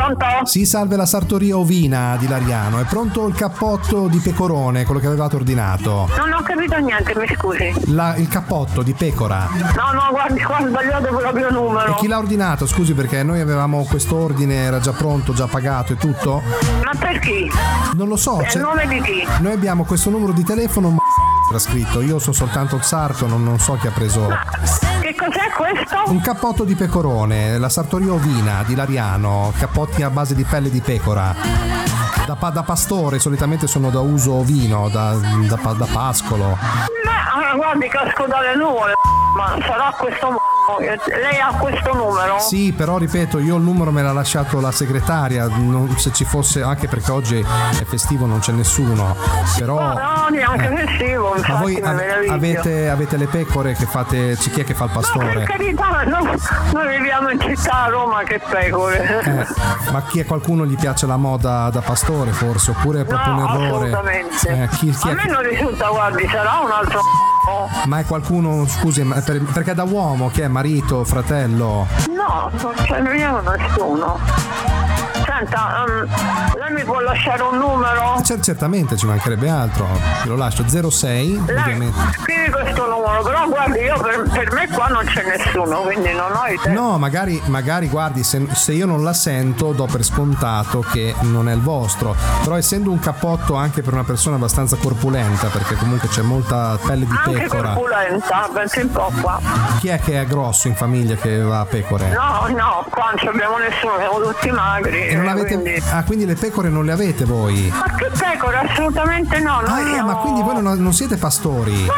Pronto? Sì, salve, la sartoria ovina di Lariano. È pronto il cappotto di pecorone, quello che avevate ordinato? Non ho capito niente, mi scusi. Il cappotto di pecora. No, guardi, qua ho sbagliato proprio numero. E chi l'ha ordinato? Scusi, perché noi avevamo questo ordine, era già pronto, già pagato e tutto? Ma per chi? Non lo so. È il nome di chi? Noi abbiamo questo numero di telefono, ma era scritto. Io sono soltanto il sarto, non so chi ha preso. Ma che cos'è questo? Un cappotto di pecorone, la sartoria ovina di Lariano, cappotti a base di pelle di pecora. Da pastore, solitamente sono da uso ovino, da pascolo. Ma guardi, casco dalle nuvole, ma sarà questo. Lei ha questo numero? Sì, però ripeto, io il numero me l'ha lasciato la segretaria, se ci fosse, anche perché oggi è festivo, non c'è nessuno. Però no, neanche festivo, infatti. Ma voi avete le pecore che fate, chi è che fa il pastore? No, per carità, noi viviamo in città a Roma, che pecore. Ma chi è, qualcuno gli piace la moda da pastore forse, oppure è proprio un errore? Assolutamente. A me non risulta, guardi, sarà un altro. Ma è qualcuno, scusi, perché da uomo, che è marito, fratello? No, non ce ne abbiamo nessuno. Senta, lei mi può lasciare un numero? Certamente, ci mancherebbe altro. Ve lo lascio, 06. Lei scrivi questo numero, però guardi, io per me qua non c'è nessuno, quindi non ho idea. No, magari guardi, se io non la sento do per scontato che non è il vostro. Però essendo un cappotto anche per una persona abbastanza corpulenta, perché comunque c'è molta pelle di pecora. Anche corpulenta, pensi un po' qua. Chi è che è grosso in famiglia che va a pecore? No, qua non abbiamo nessuno, siamo tutti magri. E non avete... quindi le pecore non le avete voi? Ma che pecore? Assolutamente no. Ma quindi voi non siete pastori?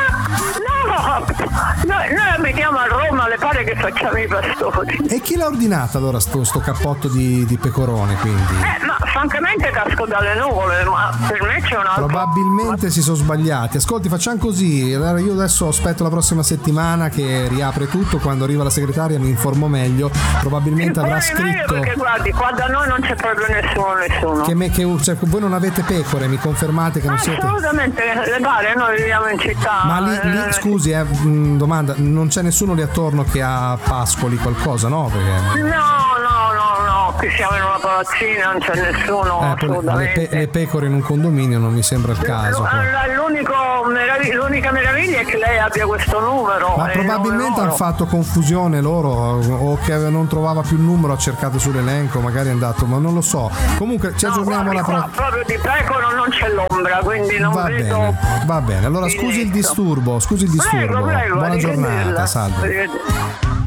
Noi abitiamo a Roma, le pare che facciamo i pastori. E chi l'ha ordinato allora sto cappotto di pecorone, quindi? Ma francamente casco dalle nuvole, ma per me c'è un altro. Probabilmente si sono sbagliati. Ascolti, facciamo così. Allora io adesso aspetto la prossima settimana che riapre tutto. Quando arriva la segretaria mi informo meglio. Probabilmente avrà scritto. Perché guardi, qua da noi non c'è proprio nessuno. Cioè, voi non avete pecore, mi confermate che non siete? Assolutamente, le pare, noi viviamo in città. Ma lì scusi, domanda, non c'è nessuno lì attorno che ha pascoli, qualcosa, no? Perché... No, qui siamo in una palazzina, non c'è nessuno, assolutamente. Le pecore in un condominio non mi sembra il caso. L'unica meraviglia è che lei abbia questo numero. Ma probabilmente hanno fatto confusione loro, o che non trovava più il numero, ha cercato sull'elenco, magari è andato, ma non lo so. Comunque ci aggiorniamo alla prossima. Proprio di pecore non c'è l'ombra, quindi non vedo. Va bene, allora scusi il disturbo. Prego, Buona giornata, salve.